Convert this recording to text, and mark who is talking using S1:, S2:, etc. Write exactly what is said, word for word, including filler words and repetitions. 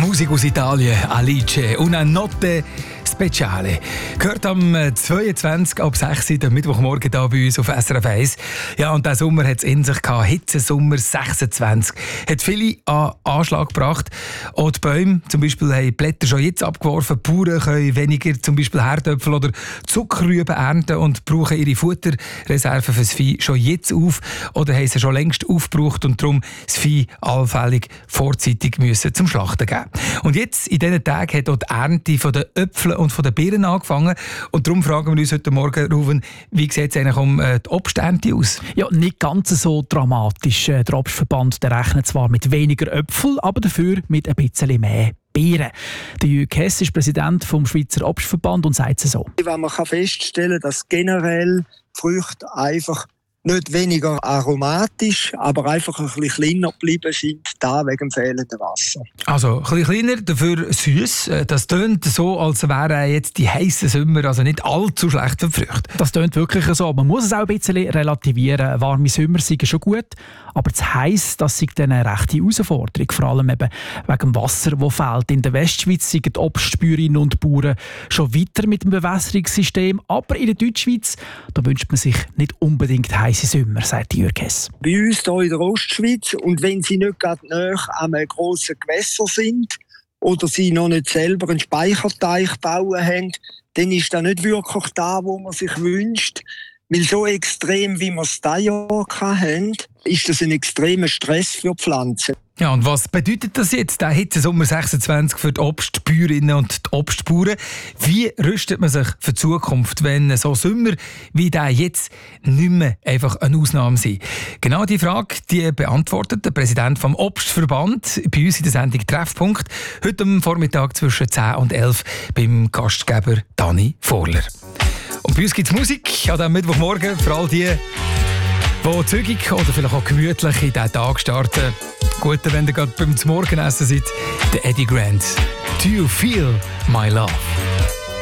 S1: Musik aus Italien, Alice, una notte speciale. Gehört am zweiundzwanzig ab sechs Uhr am Mittwochmorgen hier bei uns auf S R F eins. Ja, und der Sommer hat es in sich gehabt. Hitzesommer sechsundzwanzig. Hat viele an Anschlag gebracht. Auch die Bäume zum Beispiel haben die Blätter schon jetzt abgeworfen. Die Bauern können weniger zum Beispiel Herdöpfel oder Zuckerrüben ernten und brauchen ihre Futterreserven für das Vieh schon jetzt auf oder haben sie schon längst aufgebraucht und darum das Vieh allfällig vorzeitig müssen zum Schlachten geben. Und jetzt, in diesen Tagen, hat auch die Ernte von den Äpfeln und von den Birnen angefangen. Und darum fragen wir uns heute Morgen, Ruven, wie sieht es eigentlich um äh, die Obsternte aus?
S2: Ja, nicht ganz so dramatisch. Der Obstverband der rechnet zwar mit weniger Äpfel, aber dafür mit ein bisschen mehr Beeren. Der Jürg Hess ist Präsident vom Schweizer Obstverband und sagt es so.
S3: Wenn man feststellen kann, dass generell Früchte einfach nicht weniger aromatisch, aber einfach ein bisschen kleiner geblieben sind, da wegen dem fehlenden Wasser.
S1: Also ein bisschen kleiner, dafür süß. Das tönt so, als wären jetzt die heissen Sommer also nicht allzu schlecht für die Früchte.
S2: Das tönt wirklich so. Man muss es auch ein bisschen relativieren. Warme Sommer sind schon gut, aber zu heiß, das ist eine rechte Herausforderung. Vor allem eben wegen dem Wasser, das fehlt. In der Westschweiz sind die Obstbäuerinnen und Bauern schon weiter mit dem Bewässerungssystem, aber in der Deutschschweiz, da wünscht man sich nicht unbedingt heiße Sommer, sagt Jürg Hess.
S3: Bei uns hier in der Ostschweiz, und wenn sie nicht gerade nahe an einem grossen Gewässer sind oder sie noch nicht selber einen Speicherteich bauen haben, dann ist das nicht wirklich da, wo man sich wünscht. Weil so extrem, wie wir es dieses Jahr hatten, ist das ein extremer Stress für die Pflanzen.
S1: Ja, und was bedeutet das jetzt, der Hitzesommer sechsundzwanzig für die Obstbäuerinnen und die Obstbauern? Wie rüstet man sich für die Zukunft, wenn so Sommer wie der jetzt nicht mehr einfach eine Ausnahme sind? Genau diese Frage die beantwortet der Präsident vom Obstverband bei uns in der Sendung «Treffpunkt» heute am Vormittag zwischen zehn und elf beim Gastgeber Dani Vorler. Und bei uns gibt es Musik an diesem Mittwochmorgen für all die, die zügig oder vielleicht auch gemütlich in diesen Tag starten. Gut, wenn ihr gerade beim Morgenessen seid, der Eddie Grant. Do you feel my love?